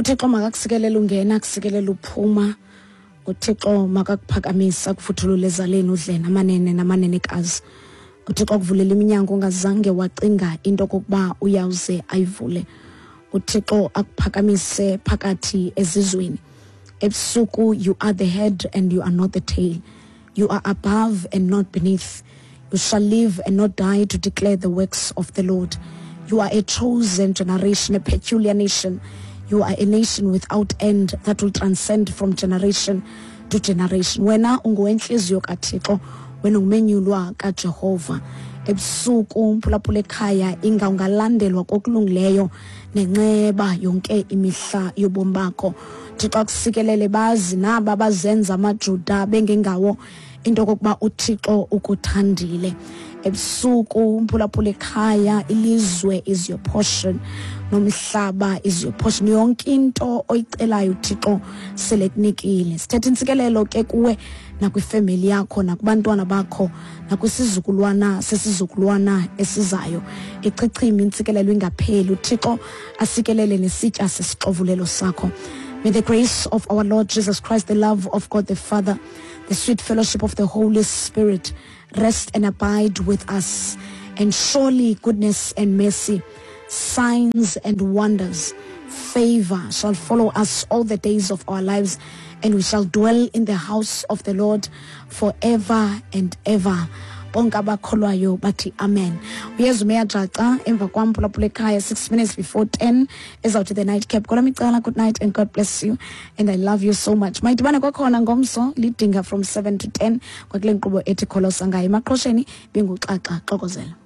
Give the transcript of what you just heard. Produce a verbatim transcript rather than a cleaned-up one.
uThixo makakusikelele ungena kusikelele uphuma uThixo makakuphakamisa kufuthulule ezaleni udlena amanene namanenekazi uThixo kuvulela iminyango ongazange wacinga into kokuba uyawuze ayivule uThixo akuphakamise phakathi ezizweni ebusuku. You are the head and you are not the tail. You are above and not beneath. You shall live and not die to declare the works of the Lord. You are a chosen generation, a peculiar nation. You are a nation without end that will transcend from generation to generation. Wena ungowenhliziyo kaThixo, wena ungumenyulwa kaJehova. Ebusuku mphulaphula ekhaya inga ungalandelwa kokulungileyo nenxeba yonke imihla yobomi bakho. Thixo akusikelele bazi naba bazenza amaJuda bengengawo into kokuba uThixo ukuthandile. Ebusuku mphulaphula ekhaya ilizwe is your portion, nomhlaba is your portion. Yonke into oyicelayo uThixo selekunikile. Sithetha intsikelelo ke kuwe nakwifamily yakho nakubantwana bakho nakwisizukulwana sesizukulwana esizayo. Ichichima intsikelelo ingapheli. uThixo asikelele nesitya sesixovulelo sakho. May the grace of our Lord Jesus Christ, the love of God the Father, the sweet fellowship of the Holy Spirit rest and abide with us. And surely goodness and mercy, signs and wonders, favor shall follow us all the days of our lives, and we shall dwell in the house of the Lord forever and ever. Bonke abakholwayo bathi amen. Uyezu meyajaca emva kwamphulaphula ekhaya six minutes before ten ezawuthi the nightcap. Kola micala, good night and God bless you and I love you so much. Mayidibane kwakhona ngomso lidinga from seven to ten kwakule nkqubo ethi kholosa ngayo emaqhosheni benguxaxa xokozela.